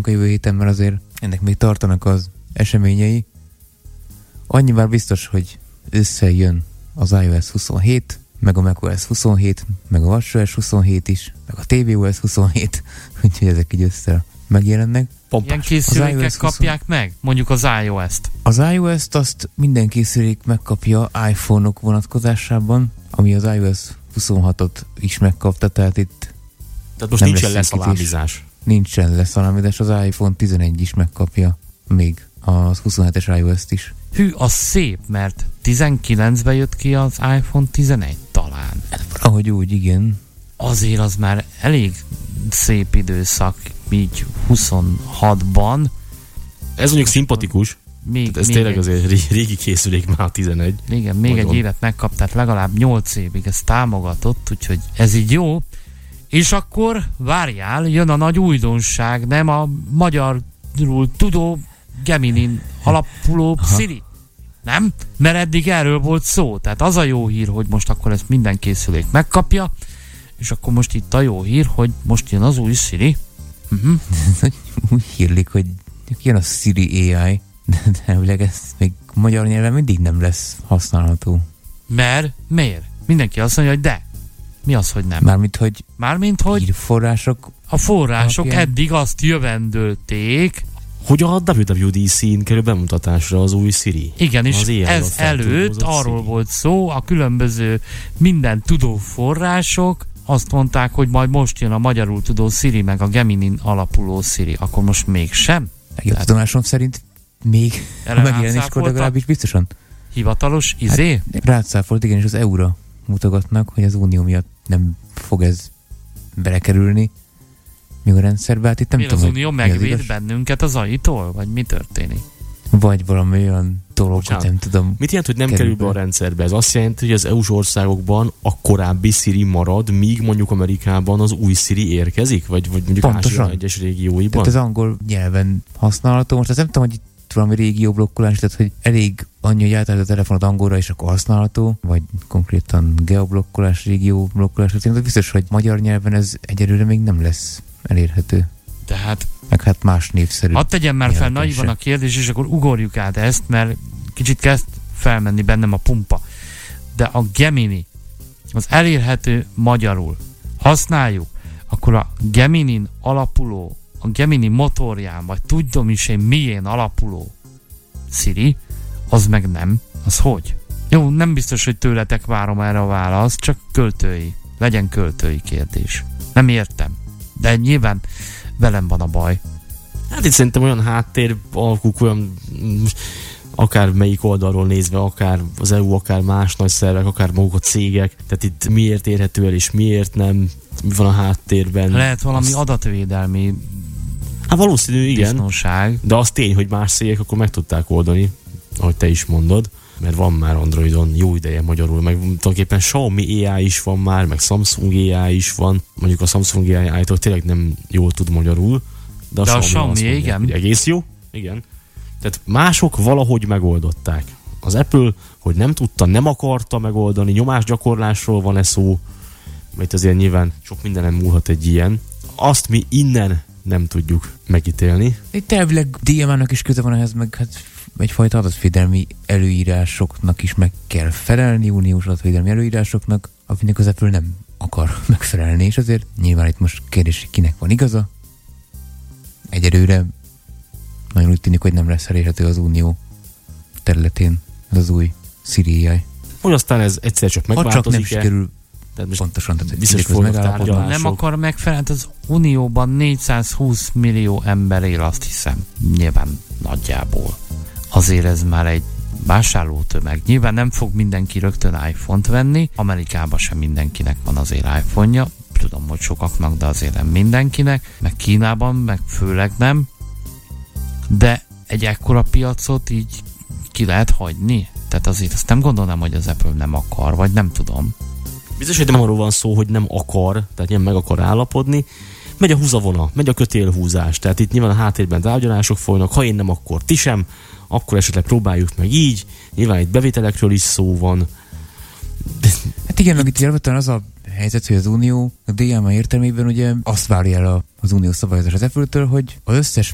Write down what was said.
a jövő héten, mert azért ennek még tartanak az eseményei. Annyi már biztos, hogy összejön az iOS 27, meg a macOS 27, meg a watchOS 27 is, meg a tvOS 27, úgyhogy ezek így össze megjelennek. Pompás. Ilyen készülékek kapják meg? Mondjuk az iOS-t. Az iOS-t azt minden készülék megkapja iPhone-ok vonatkozásában, ami az iOS 26-ot is megkapta, tehát itt tehát most nincsen leszalámizás. Nincsen leszalámizás, az iPhone 11 is megkapja még az 27-es iOS-t is. Hű, az szép, mert 19-ben jött ki az iPhone 11 talán. Ahogy úgy, igen. Azért az már elég szép időszak, így 26-ban. Ez mondjuk szimpatikus. Ez tényleg azért régi készülék már 11. Igen, még egy évet megkapták, legalább 8 évig ezt támogatott, úgyhogy ez így jó. És akkor, várjál, jön a nagy újdonság, nem a magyarul tudó Geminin alapuló Siri. Nem? Mert eddig erről volt szó. Tehát az a jó hír, hogy most akkor ezt minden készülék megkapja, és akkor most itt a jó hír, hogy most jön az új Siri. Úgy hírlik, hogy jön a Siri AI, de elvileg ez még magyar nyelven mindig nem lesz használható. Mert? Miért? Mindenki azt mondja, hogy de. Mi az, hogy nem? Mármint, hogy források. A források eddig azt jövendölték, hogy a WWDC-n kerül bemutatásra az új Siri. Igen, és ez előtt arról volt szó, a különböző minden tudó források azt mondták, hogy majd most jön a magyarul tudó Siri, meg a Geminin alapuló Siri. Akkor most mégsem? A tudomásom szerint még a megjelenéskor legalábbis biztosan. Hivatalos Rácáfolt, igen, és az EU-ra mutogatnak, hogy az Unió miatt nem fog ez belekerülni még a rendszerbe. Hát itt nem tudom, az Unió megvéd bennünket az AI-tól? Vagy mi történik? Vagy valami olyan dolog, hogy nem tudom. Mit jelent, hogy nem kerül be a rendszerbe? Ez azt jelenti, hogy az EU-s országokban a korábbi Siri marad, míg mondjuk Amerikában az új Siri érkezik? Vagy mondjuk Ázsia egyes régióiban? Tehát az angol nyelven használható. Most azt nem tudom, hogy itt valami régió blokkolás, tehát hogy elég annyi, hogy átállít a telefonot angolra, és akkor használható, vagy konkrétan geoblokkolás, régió blokkolás. Tehát biztos, hogy magyar nyelven ez egyelőre még nem lesz elérhető. Tehát meg hát más névszerű. Hadd tegyem már fel naivan a kérdés, és akkor ugorjuk át ezt, mert kicsit kezd felmenni bennem a pumpa. De a Gemini, az elérhető magyarul használjuk, akkor a Geminin alapuló, a Gemini motorján, vagy tudom is én mién alapuló Siri, az meg nem. Az hogy? Jó, nem biztos, hogy tőletek várom erre a választ, csak költői. Legyen költői kérdés. Nem értem. De nyilván velem van a baj. Hát itt szerintem olyan háttér alkuk, olyan akár melyik oldalról nézve, akár az EU, akár más nagy szervek, akár maguk a cégek. Tehát itt miért érhető el, és miért nem, mi van a háttérben. Lehet valami adatvédelmi hát valószínű, igen. Biztonság. De az tény, hogy más cégek akkor meg tudták oldani, ahogy te is mondod, mert van már Androidon jó ideje magyarul, meg tulajdonképpen Xiaomi AI is van már, meg Samsung AI is van. Mondjuk a Samsung AI-tól tényleg nem jól tud magyarul, de a Xiaomi igen. Egész jó, igen. Tehát mások valahogy megoldották. Az Apple, hogy nem tudta, nem akarta megoldani, nyomásgyakorlásról van szó, mert azért nyilván sok mindenem múlhat egy ilyen. Azt mi innen nem tudjuk megítélni. Itt elvileg DMA-nak is köze van ehhez, meg hát egyfajta adatvédelmi előírásoknak is meg kell felelni, uniós adatvédelmi előírásoknak, aminek az Apple nem akar megfelelni, és azért nyilván itt most kérdés, kinek van igaza. Egyelőre nagyon úgy tűnik, hogy nem lesz elérhető az unió területén az új Siri AI. Hogy aztán ez egyszer csak megváltozik. Ha csak nem sikerül pontosan, tehát nem akar megfelelni, az unióban 420 millió ember él, azt hiszem, nyilván nagyjából. Azért ez már egy vásárlótömeg. Nyilván nem fog mindenki rögtön iPhone-t venni, Amerikában sem mindenkinek van azért iPhone-ja, tudom, hogy sokaknak, de azért nem mindenkinek, meg Kínában, meg főleg nem, de egy ekkora piacot így ki lehet hagyni? Tehát azért azt nem gondolnám, hogy az Apple nem akar, vagy nem tudom. Biztos, hogy nem arról van szó, hogy nem akar, tehát nem meg akar állapodni. Megy a húzavona, megy a kötélhúzás, tehát itt nyilván a háttérben tárgyalások folynak, ha én nem, akkor ti sem, akkor esetleg próbáljuk meg így, nyilván itt bevételekről is szó van. Hát igen, meg itt alapvetően az a helyzet, hogy az Unió a DMA értelmében ugye azt várja el az Unió szabályozás az Apple-től, hogy az összes